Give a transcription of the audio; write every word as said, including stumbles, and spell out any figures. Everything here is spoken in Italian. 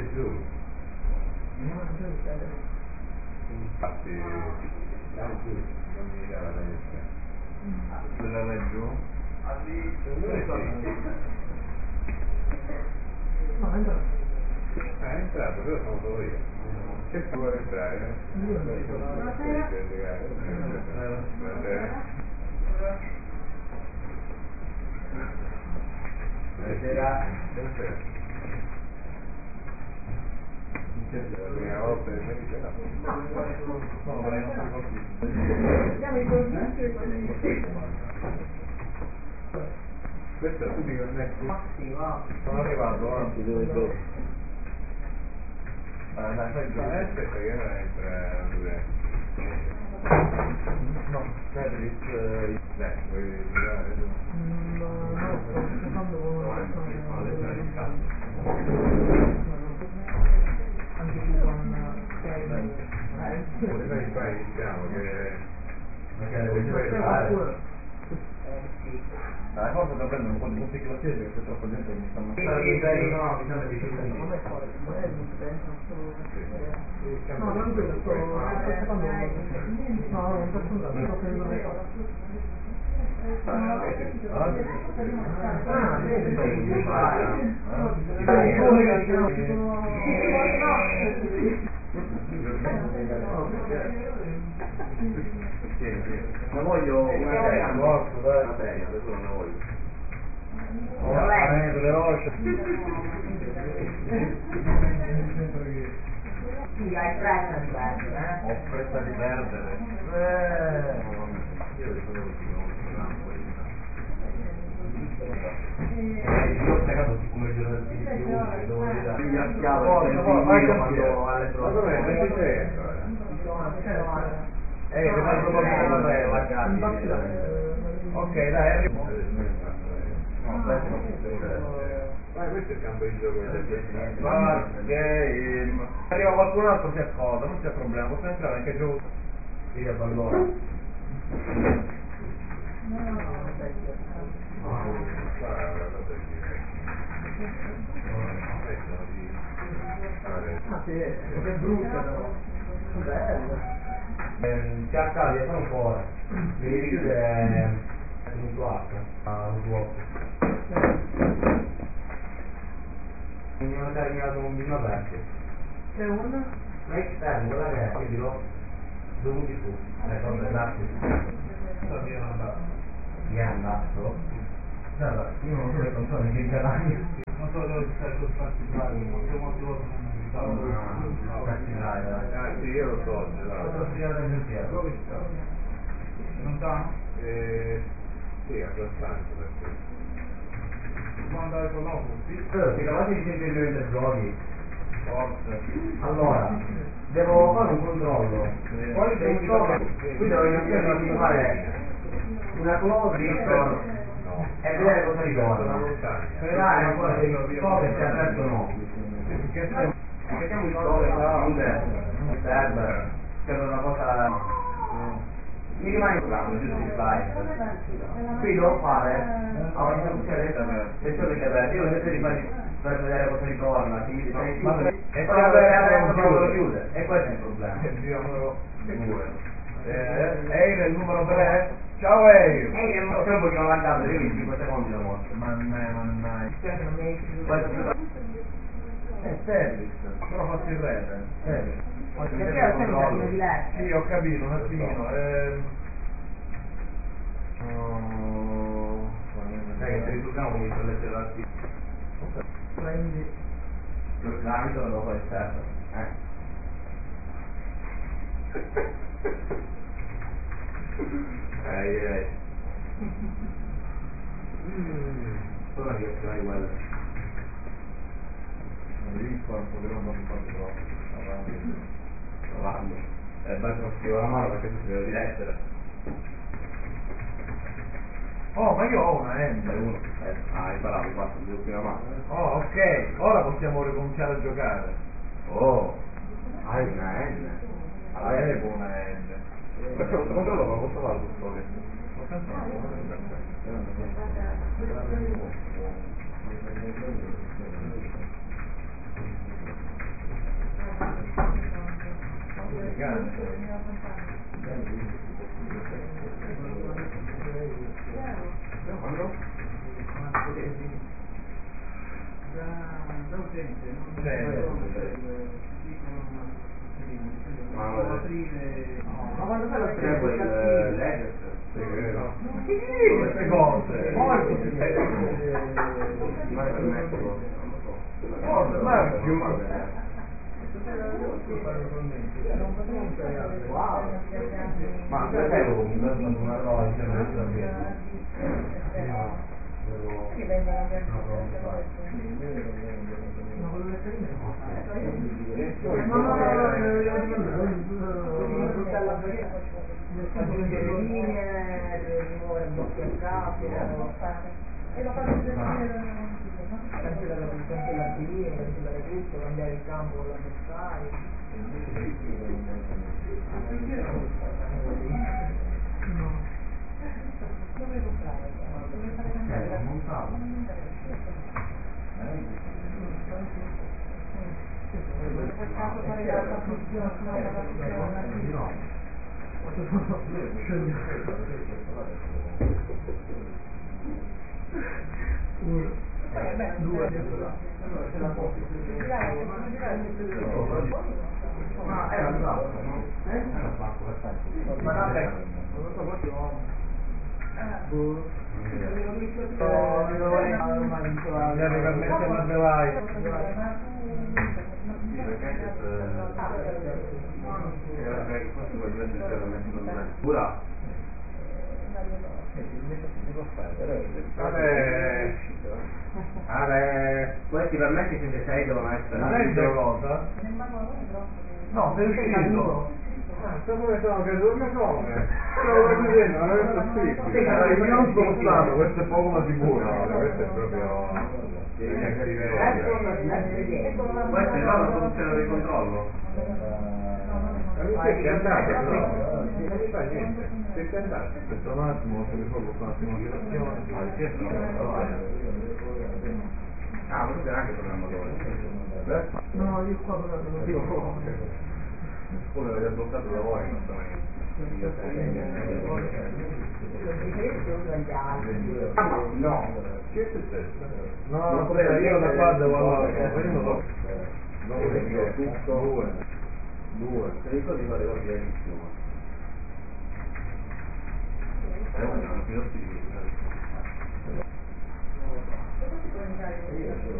giù. Infatti, dai giù, non mi dà la destra. Quella laggiù? Ah sì, no, entra. Ah, è entrato, però sono solo io. Che vuole entrare? Buonasera. Buonasera. Buonasera. Buonasera. La prima volta che mi dice no. No, vorrei non fare così. Andiamo in consiglio e così. Questo tu mi connetti? Ma sì, va. Sono arrivato, anzi, dove sono? Ah, dai, fai giù. Aspetta che non entra due. No, Federic, dai, vuoi girare tu? No, no, sto cercando con una persona. Anche tu con sei. Pure noi qua iniziamo che... Ma che vuoi fare? La cosa da prendere un po' di punti classici perché c'è troppa gente che mi sta ammazzando. Sì, sì, no, bisogna di tutto. Non è fuori, non è giusto, no, tranquillo, sto aspettando. No, no, non posso andare, sto prendendo le cose. Ah, sì, sì, ma voglio una seria, una seria, adesso non la voglio. Oh, veloce. Sì, hai fretta di perdere, eh? Ho fretta di perdere. Eh. Io sono io ho pregato come giornalisti di più, devo dire, mi acchiavo il quando alle prove. Ma dov'è? ventisei ancora? Eh, che fai proprio la cambia. Ok, dai, arrivo. No, aspetta, non Ma questo è il campo di gioco del Vietnam. ma che arriva qualcun altro si accoda, non c'è problema, posso entrare anche giù. Sì, allora. Ah sì, che brutto però. Bello. Ti accade, sono un po'. Mi devi chiudere un tuo arco, un tuo mi hanno terminato un vino aperto. C'è una? Ma esterno, quella che è, quindi l'ho dovuti su. Eh, vabbè, grazie. Mi è andato? Guarda, io non so che non so neanche i canali. Non so dove stai sul particolare, ma che molte volte non mi ricordo. Particolare, Ah sì, io lo so, ce l'ho. l'ho studiato in pensiero. Dove sta? Lontano? Eh, sì, abbastanza perché... Può andare con l'auto? Però siete capaci di sentire mentre giochi? Forza. Allora, devo fare un controllo. Quali sono i Controllo. Qui devo iniziare a fare una close Victor No. e vedere cosa ricorda. Una montagna. Sperare ancora se so che sia aperto o no. Che stiamo mettiamo in cose comunque non serve. Serve una cosa. Mi rimane un programma, giusto il slide. Qui devo fare a una funzione lezione che avete, io vedete di fare per vedere cosa ritorna, quindi sei chiuso e poi lo chiude. E questo è il problema. Ehi nel numero tre? Ciao Ehi! Ehi nel numero tre un pochino avanzato, io in cinque secondi l'ho morto. Ma mai, ma mai. È Felix, però fatto in rete. Felix. Perché ho sempre un diverso. Sì, ho capito, un attimino. Ehm... Oh... Sai che se ritorniamo comincio a leggere l'articolo. Prendi. L'ambito lo fai esterno. Eh. Ehi, ehi. Torna che ce l'hai quella. Non devi fare un po' di roba, non fare troppo. Provando. Eh, basta non scrivo la mano perché si deve di leggere. Oh, ma io ho una N. Eh, ah, hai imparato, basta, devo prima mano. Oh, ok, ora possiamo ricominciare a giocare. Oh, hai una N. Avevo una N. Facciamo questo controllo, ma posso farlo questo storia? Posso farlo? Quando? da utente, non Ma Ma quando fai lo c'è quel stesso legge? queste cose. Molto Ma è per me, non lo so. Forse, ma è più male. Wow. Ma perché lo comunque su una roba di servizio Che vengono a vedere No, no, aggiungere le linee, rimuovere blocchi a capo, e lo faccio vedere cancellare l'archivio, cancellare tutto, cambiare il campo con l'avversario. dove comprare? Dove fare cambiare la in quel caso fare la trasmissione, fare la trasmissione. Poi è bello, due, Ma è la slappa, no? Eh? È la slappa, perfetto. Ma vabbè, non lo so, poi ti uomo. mi arriva a mettere la belai. Pura. Vabbè, vabbè. Questi per me che siete sei devono essere. Non è una cosa? No, sei uscito. Ah, sto come sono, che dove sono? Stavo dicendo, non è possibile. Io non sono stato, questo è poco ma sicuro. Questo è proprio... Questo è la soluzione del controllo. Ma mi sei andato, però. Non mi fa niente. Sei andato. Aspetta un attimo, se mi colgo un attimo la situazione. Ah, questo è anche programmatore. No, io qua però... Come l'avete bloccato da voi, non so no, che è successo? No, aspetta, io da qua devo andare. Due, due, due. se ricordi fare cose benissimo. È un piloti di